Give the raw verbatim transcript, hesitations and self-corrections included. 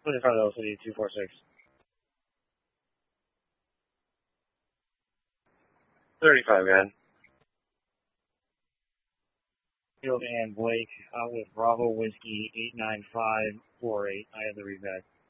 twenty-five L City two four six. thirty-five, man. Field and Blake, out with Bravo Whiskey eight nine five four eight. I have the read back.